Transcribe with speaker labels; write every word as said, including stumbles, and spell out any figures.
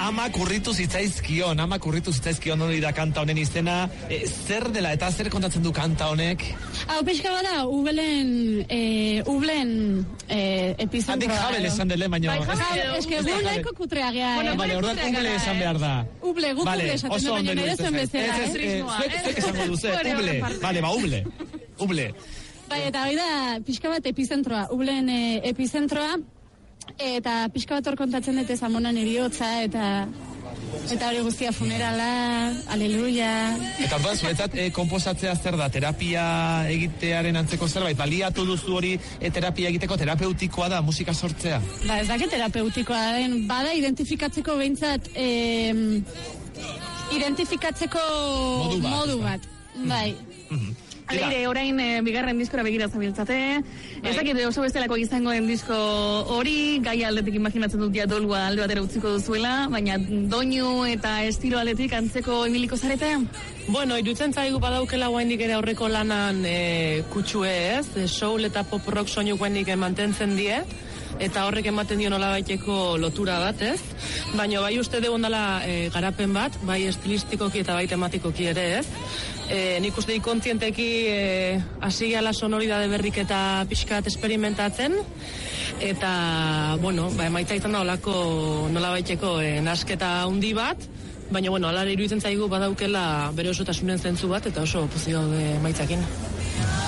Speaker 1: ama kurritu zitzaizkion, ama kurritu zitzaizkion hori da kanta honen izena. E, zer dela eta zer kontatzen du kanta honek?
Speaker 2: Hau, pixka bada, Ubelen, e, Ublen e, epizentroa.
Speaker 1: Handik Jabel esan dele, baina...
Speaker 2: Eske, gu nahiko kutreak gea.
Speaker 1: Bueno, vale, orduan Uble esan behar da.
Speaker 2: Uble, guk Uble esaten du, baina nire zuen bezala.
Speaker 1: Ez, ez, zuek esango duze, Uble. Vale, ba, Uble. Uble.
Speaker 2: Bai, eta hori da, pixka bat epizentroa, Ublen e, epizentroa, eta pixka bat hor kontatzen dute Zamonan eriotza, eta eta hori guztia funerala, aleluia.
Speaker 1: Eta orduan, zuretzat, e, komposatzea zer da, terapia egitearen antzeko zerbait, baliatu duzu hori e, terapia egiteko, terapeutikoa da, musika sortzea?
Speaker 2: Ba, ez dake terapeutikoa den, bada identifikatzeko behintzat, e, identifikatzeko modu bat. Modu bat. Bai.
Speaker 3: Mm-hmm. Aleire, orain e, bigarren diskora begira zabiltzate, bai. Ez dakit oso bestelako izango den disko hori, gai aldetik imaginatzen dut ja dolua alde batera utziko duzuela, baina doinu eta estilo aldetik antzeko ibiliko zarete?
Speaker 4: Bueno, irutzen zaigu badaukela guaindik ere aurreko lanan e, kutsue ez, e, soul eta pop rock soinu guaindik mantentzen die, eta horrek ematen dio nolabaiteko lotura bat, ez? Baina bai uste dugu ondala e, garapen bat, bai estilistikoki eta bai tematikoki ere, ez? E, nik uste kontzienteki hasi e, gala sonoridade berrik eta pixkat experimentatzen, eta, bueno, ba, emaitza izan da olako nolabaiteko e, nasketa handi bat, baina, bueno, alare iruditzen zaigu badaukela bere osotasunen zentzu bat, eta oso pozio de maitzakin.